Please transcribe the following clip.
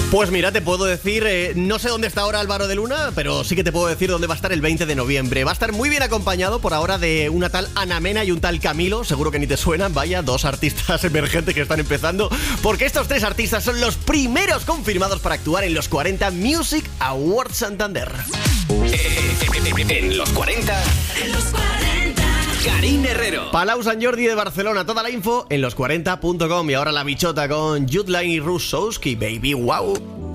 Pues mira, te puedo decir, no sé dónde está ahora Álvaro de Luna, pero sí que te puedo decir dónde va a estar el 20 de noviembre. Va a estar muy bien acompañado por ahora de una tal Ana Mena y un tal Camilo, seguro que ni te suenan, vaya, dos artistas emergentes que están empezando, porque estos tres artistas son los primeros confirmados para actuar en los 40 Music Awards Santander. En los 40. En los 40. Karine Herrero. Palau Sant Jordi de Barcelona, toda la info en los40.com. Y ahora la bichota con Jude Law y Russowski, baby, wow.